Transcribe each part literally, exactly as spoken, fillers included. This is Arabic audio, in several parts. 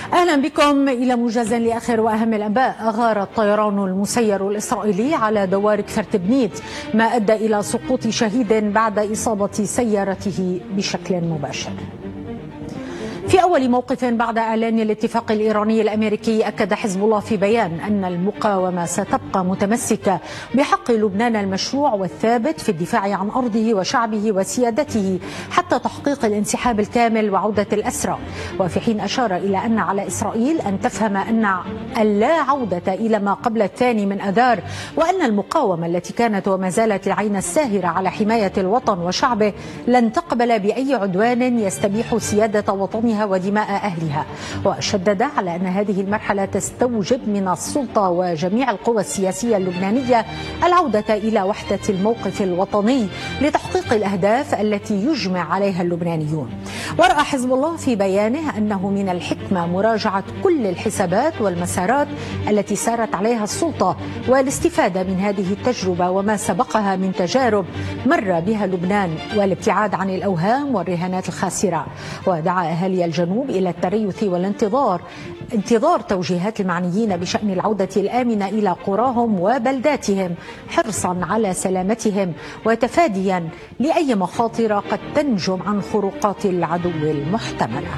أهلا بكم إلى موجز لآخر وأهم الأنباء. أغار الطيران المسير الإسرائيلي على دوار كفرتبنيت ما أدى إلى سقوط شهيد بعد إصابة سيارته بشكل مباشر. في أول موقف بعد إعلان الاتفاق الإيراني الأمريكي، أكد حزب الله في بيان أن المقاومة ستبقى متمسكة بحق لبنان المشروع والثابت في الدفاع عن أرضه وشعبه وسيادته حتى تحقيق الانسحاب الكامل وعودة الأسرى، وفي حين أشار إلى أن على إسرائيل أن تفهم أن اللا عودة إلى ما قبل الثاني من أذار، وأن المقاومة التي كانت وما زالت العين الساهرة على حماية الوطن وشعبه لن تقبل بأي عدوان يستبيح سيادة وطنها ودماء أهلها. وشدد على أن هذه المرحلة تستوجب من السلطة وجميع القوى السياسية اللبنانية العودة إلى وحدة الموقف الوطني لتحقيق الأهداف التي يجمع عليها اللبنانيون. ورأى حزب الله في بيانه أنه من الحكمة مراجعة كل الحسابات والمسارات التي سارت عليها السلطة والاستفادة من هذه التجربة وما سبقها من تجارب مر بها لبنان، والابتعاد عن الأوهام والرهانات الخاسرة. ودعا أهالي الجنوب إلى التريث والانتظار انتظار توجيهات المعنيين بشأن العودة الآمنة إلى قراهم وبلداتهم، حرصا على سلامتهم وتفاديا لأي مخاطر قد تنجم عن خروقات العدو المحتملة.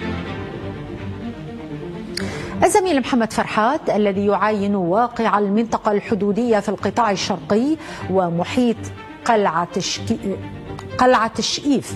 الزميل محمد فرحات الذي يعاين واقع المنطقة الحدودية في القطاع الشرقي ومحيط قلعة قلعة الشئيف.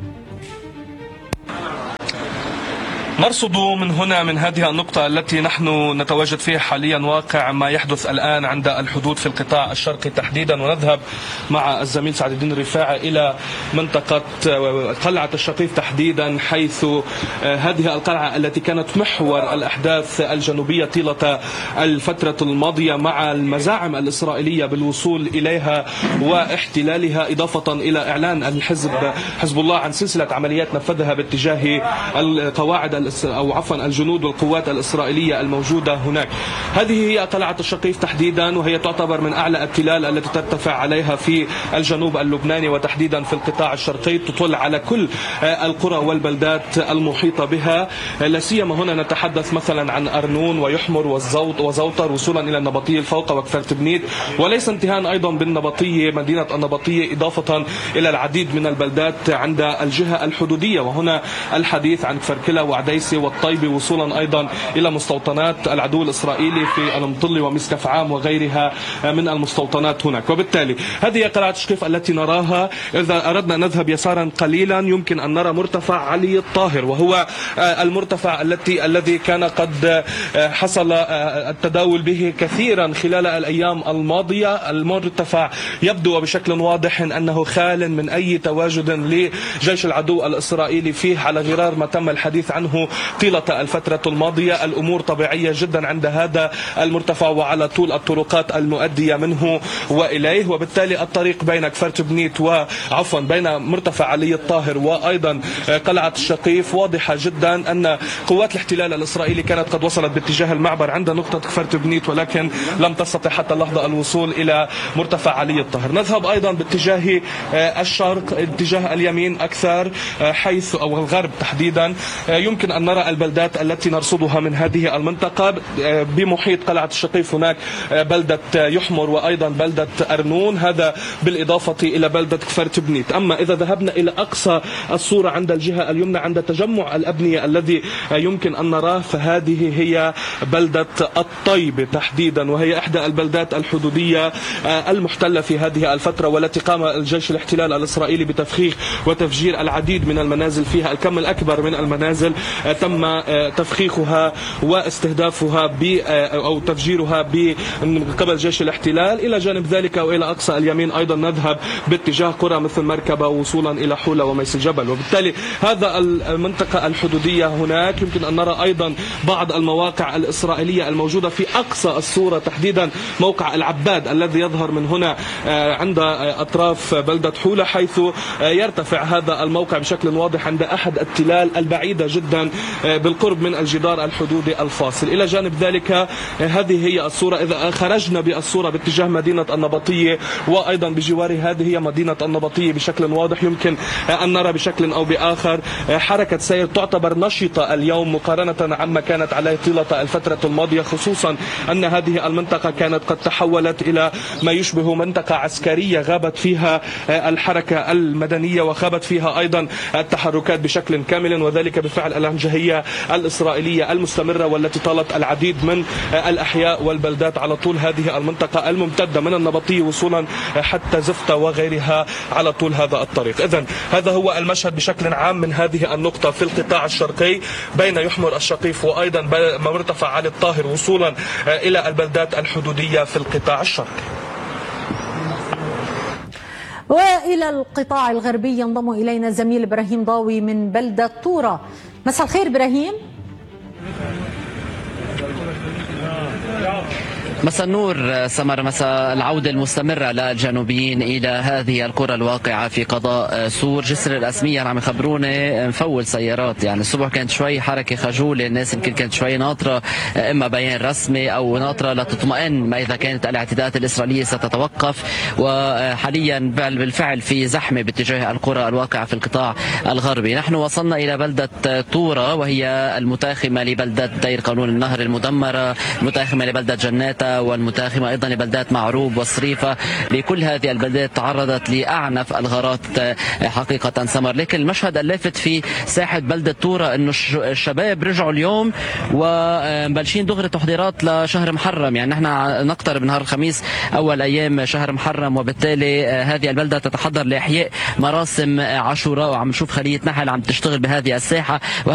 نرصد من هنا من هذه النقطة التي نحن نتواجد فيها حاليا واقع ما يحدث الآن عند الحدود في القطاع الشرقي تحديدا، ونذهب مع الزميل سعد الدين الرفاعي إلى منطقة قلعة الشقيف تحديدا، حيث هذه القلعة التي كانت محور الأحداث الجنوبية طيلة الفترة الماضية مع المزاعم الإسرائيلية بالوصول إليها واحتلالها، إضافة إلى إعلان الحزب حزب الله عن سلسلة عمليات نفذها باتجاه القواعد أو عفوا الجنود والقوات الإسرائيلية الموجودة هناك. هذه هي قلعة الشقيف تحديدا، وهي تعتبر من أعلى التلال التي ترتفع عليها في الجنوب اللبناني وتحديدا في القطاع الشرقي، تطل على كل القرى والبلدات المحيطة بها، لا سيما هنا نتحدث مثلا عن أرنون ويحمر والزوط وزوطر وصولا إلى النبطية الفوق وكفرتبنيت، وليس انتهاء أيضا بالنبطية مدينة النبطية، إضافة إلى العديد من البلدات عند الجهة الحدودية، وهنا الحديث عن كفركلا وعديسي والطيبة، وصولا أيضا إلى مستوطنات العدو الإسرائيلي في المطلي ومسكفعام وغيرها من المستوطنات هناك. وبالتالي هذه قلعة الشقيف التي نراها. إذا أردنا نذهب يسارا قليلا يمكن أن نرى مرتفع علي الطاهر، وهو المرتفع التي الذي كان قد حصل التداول به كثيرا خلال الأيام الماضية. المرتفع يبدو بشكل واضح أنه خال من أي تواجد لجيش العدو الإسرائيلي فيه، على غرار ما تم الحديث عنه طيلة الفترة الماضية. الأمور طبيعية جدا عند هذا المرتفع وعلى طول الطرقات المؤدية منه وإليه، وبالتالي الطريق بين كفرتبنيت وعفوا بين مرتفع علي الطاهر وأيضا قلعة الشقيف واضحة جدا أن قوات الاحتلال الإسرائيلي كانت قد وصلت باتجاه المعبر عند نقطة كفرتبنيت، ولكن لم تستطع حتى اللحظة الوصول إلى مرتفع علي الطاهر. نذهب أيضا باتجاه الشرق، اتجاه اليمين أكثر، حيث أو الغرب تحديدا، يمكن أن نرى البلدات التي نرصدها من هذه المنطقة بمحيط قلعة الشقيف. هناك بلدة يحمر وأيضا بلدة أرنون، هذا بالإضافة إلى بلدة كفرتبنيت. أما إذا ذهبنا إلى أقصى الصورة عند الجهة اليمنى عند تجمع الأبنية الذي يمكن أن نراه، فهذه هي بلدة الطيبة تحديدا، وهي إحدى البلدات الحدودية المحتلة في هذه الفترة، والتي قام الجيش الاحتلال الإسرائيلي بتفخيخ وتفجير العديد من المنازل فيها. الكم الأكبر من المنازل تم تفخيخها واستهدافها ب أو تفجيرها من قبل جيش الاحتلال. إلى جانب ذلك وإلى أقصى اليمين أيضا نذهب باتجاه قرى مثل مركبة وصولا إلى حولة وميس الجبل. وبالتالي هذا المنطقة الحدودية هناك يمكن أن نرى أيضا بعض المواقع الإسرائيلية الموجودة في أقصى الصورة، تحديدا موقع العباد الذي يظهر من هنا عند أطراف بلدة حولة، حيث يرتفع هذا الموقع بشكل واضح عند أحد التلال البعيدة جدا بالقرب من الجدار الحدودي الفاصل. إلى جانب ذلك هذه هي الصورة إذا خرجنا بالصورة باتجاه مدينة النبطية، وأيضا بجوار هذه هي مدينة النبطية بشكل واضح. يمكن أن نرى بشكل أو بآخر حركة سير تعتبر نشطة اليوم مقارنة عما كانت عليه طيلة الفترة الماضية، خصوصا أن هذه المنطقة كانت قد تحولت إلى ما يشبه منطقة عسكرية غابت فيها الحركة المدنية وغابت فيها أيضا التحركات بشكل كامل، وذلك بفعل الهمجية الإسرائيلية المستمرة والتي طالت العديد من الأحياء والبلدات على طول هذه المنطقة الممتدة من النبطية وصولا حتى زفتة وغيرها على طول هذا الطريق. إذن هذا هو المشهد بشكل عام من هذه النقطة في القطاع الشرقي بين يحمر الشقيف وأيضا مرتفع علي الطاهر وصولا إلى البلدات الحدودية في القطاع الشرقي. وإلى القطاع الغربي ينضم إلينا زميل إبراهيم ضاوي من بلدة طورة. مساء الخير إبراهيم. مساء النور سمر. مساء العودة المستمرة للجنوبيين إلى هذه القرى الواقعة في قضاء سور. جسر الأسمية عم يخبروني مفول سيارات، يعني الصبح كانت شوي حركة خجولة، الناس يمكن كانت شوي ناطرة إما بيان رسمي أو ناطرة لتطمئن ما إذا كانت الاعتداءات الإسرائيلية ستتوقف. وحاليا بالفعل في زحمة باتجاه القرى الواقعة في القطاع الغربي. نحن وصلنا إلى بلدة طورة وهي المتاخمة لبلدة دير قانون النهر المدمرة، المتاخمة لبلدة جناتة، والمتاخمة أيضا لبلدات معروب والصريفة. لكل هذه البلدات تعرضت لأعنف الغارات حقيقة سمر. لكن المشهد اللافت في ساحة بلدة طورة أنه الشباب رجعوا اليوم ومبلشين دغري تحضيرات لشهر محرم. يعني نحن نقترب نهار الخميس أول أيام شهر محرم، وبالتالي هذه البلدة تتحضر لإحياء مراسم عاشوراء، وعم نشوف خلية نحل عم تشتغل بهذه الساحة.